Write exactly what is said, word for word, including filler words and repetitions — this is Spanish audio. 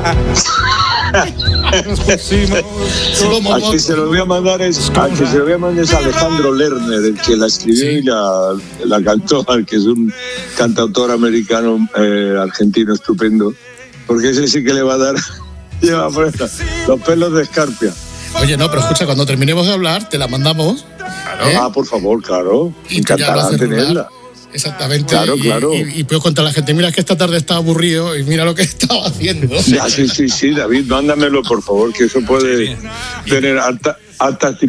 A que se lo voy a mandar es a que se lo voy a mandar es Alejandro Lerner, el que la escribió sí. y la, la cantó, que es un cantautor americano eh, argentino estupendo, porque ese sí que le va a dar lleva los pelos de escarpia. Oye, no, pero escucha, cuando terminemos de hablar, te la mandamos. Claro. ¿Eh? Ah, por favor, claro. Y encantará tenerla. Exactamente. Claro, claro. Y, y, y puedo contar a la gente, mira, es que esta tarde estaba aburrido y mira lo que estaba haciendo. Ya, sí, sí, sí, David, mándamelo, por favor, que eso puede tener alta, alta